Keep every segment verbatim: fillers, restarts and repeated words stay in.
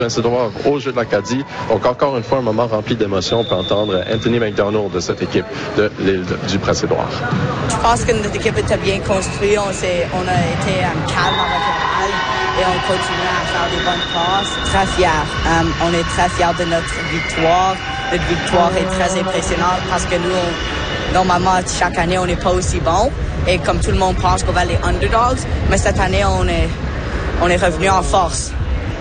Prince-Édouard au jeu de l'Acadie. Donc, encore une fois, un moment rempli d'émotions. On peut entendre Anthony McDonald de cette équipe de l'île du Prince-Édouard. Je pense que notre équipe était bien construite. On, s'est, on a été um, calme avec la balle et on continue à faire des bonnes passes. Très fiers. Um, on est très fiers de notre victoire. Notre victoire est très impressionnante parce que nous, on, normalement, chaque année, on n'est pas aussi bon. Et comme tout le monde pense qu'on va les underdogs, mais cette année, on est, on est revenu en force.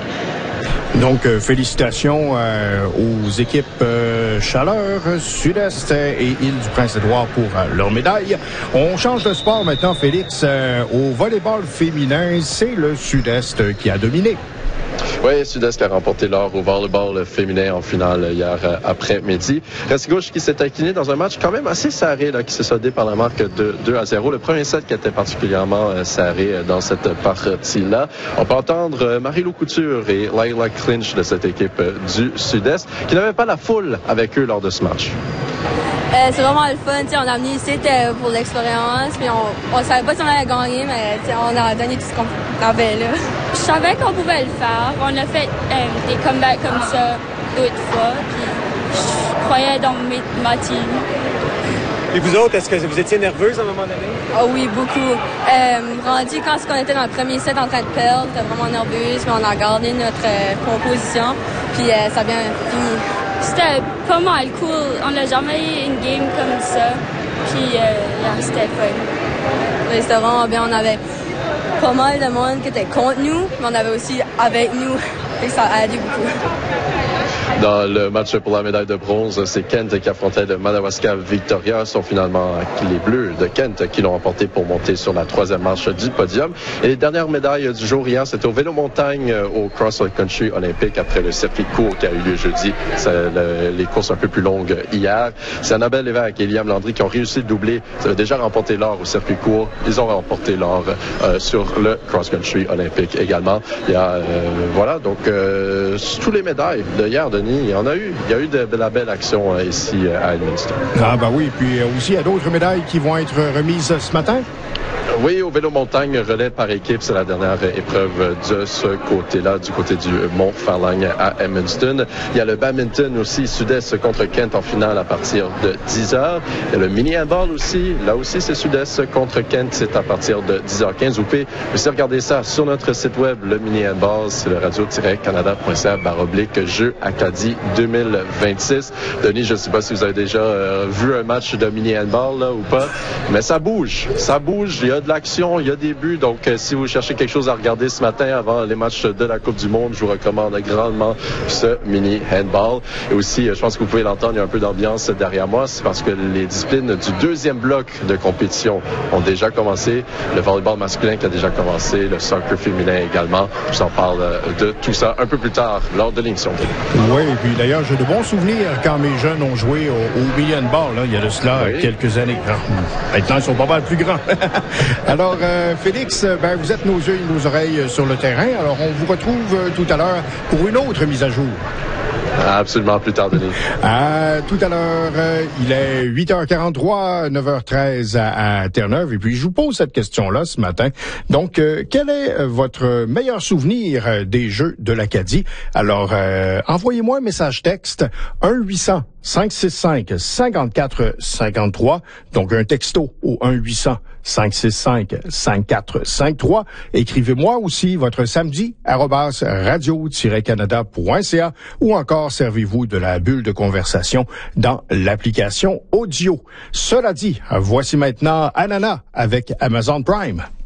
Donc, euh, félicitations euh, aux équipes euh, Chaleur, Sud-Est et Île du Prince-Édouard pour euh, leur médaille. On change de sport maintenant, Félix. Euh, au volleyball féminin, c'est le Sud-Est qui a dominé. Oui, Sud-Est qui a remporté l'or au volleyball féminin en finale hier euh, après-midi. Restigouche qui s'est incliné dans un match quand même assez serré, là, qui s'est soldé par la marque de deux à zéro. Le premier set qui était particulièrement euh, serré euh, dans cette partie-là. On peut entendre euh, Marie-Lou Couture et Layla Clinch de cette équipe euh, du Sud-Est qui n'avaient pas la foule avec eux lors de ce match. Euh, c'est vraiment le fun. T'sais, on a amené ici euh, pour l'expérience. Puis on ne savait pas si on allait gagner, mais on a donné tout ce qu'on avait là. Je savais qu'on pouvait le faire. On a fait euh, des comebacks comme ça d'autres fois. Puis je croyais dans mes, ma team. Et vous autres, est-ce que vous étiez nerveuse à un moment donné? Ah oh oui, beaucoup. Euh, rendu quand on était dans le premier set en train de perdre, j'étais vraiment nerveuse. Mais on a gardé notre euh, composition. Puis euh, ça a bien fini. C'était pas mal cool. On n'a jamais eu une game comme ça. Puis, euh, yeah, c'était fun. Oui, c'était vraiment bien. On avait pas mal de monde qui était contre nous, mais on avait aussi avec nous. Et ça a aidé beaucoup. Dans le match pour la médaille de bronze, c'est Kent qui affrontait le Madawaska Victoria. Ce sont finalement les Bleus de Kent qui l'ont emporté pour monter sur la troisième marche du podium. Et les dernières médailles du jour hier, c'était au vélo-montagne au cross-country olympique après le circuit court qui a eu lieu jeudi. C'est le, les courses un peu plus longues hier. C'est Annabelle Lévesque et Liam Landry qui ont réussi de doubler. Ils avaient déjà remporté l'or au circuit court. Ils ont remporté l'or euh, sur le cross-country olympique également. Il y a, euh, voilà, donc euh, tous les médailles de hier, Denis, il y en a eu. Il y a eu de, de la belle action euh, ici euh, à Edmundston. Ah ben oui, puis euh, aussi il y a d'autres médailles qui vont être remises ce matin. Oui, au vélo-montagne, relais par équipe, c'est la dernière épreuve de ce côté-là, du côté du Mont-Farlagne à Edmundston. Il y a le badminton aussi, Sud-Est contre Kent en finale à partir de dix heures. Il y a le mini-handball aussi, là aussi c'est Sud-Est contre Kent, c'est à partir de dix heures quinze. Vous pouvez aussi regarder ça sur notre site web, le mini-handball, c'est le radio-canada point c a barre oblique Jeux Acadie deux mille vingt-six. Denis, je ne sais pas si vous avez déjà euh, vu un match de mini-handball là, ou pas, mais ça bouge, ça bouge, il y a de l'action, il y a des buts, donc euh, si vous cherchez quelque chose à regarder ce matin avant les matchs de la Coupe du Monde, je vous recommande grandement ce mini handball. Et aussi, euh, je pense que vous pouvez l'entendre, il y a un peu d'ambiance derrière moi, c'est parce que les disciplines du deuxième bloc de compétition ont déjà commencé, le volleyball masculin qui a déjà commencé, le soccer féminin également. Je vous en parle de tout ça un peu plus tard lors de l'émission. Oui, et puis d'ailleurs, j'ai de bons souvenirs quand mes jeunes ont joué au, au mini handball, là, il y a de cela oui. quelques années. Maintenant, ils sont pas mal plus grands. Alors, euh, Félix, ben, vous êtes nos yeux et nos oreilles sur le terrain. Alors, on vous retrouve euh, tout à l'heure pour une autre mise à jour. Absolument, plus tard, Denis. À tout à l'heure, euh, il est huit heures quarante-trois, neuf heures treize à, à Terre-Neuve. Et puis, je vous pose cette question-là ce matin. Donc, euh, quel est votre meilleur souvenir des Jeux de l'Acadie? Alors, euh, envoyez-moi un message texte un huit cents cinq six cinq cinq quatre cinq trois. Donc, un texto au un huit cents cinq six cinq cinq quatre cinq trois. Écrivez-moi aussi votre samedi arobase radio-canada point c a ou encore servez-vous de la bulle de conversation dans l'application audio. Cela dit, voici maintenant Anana avec Amazon Prime.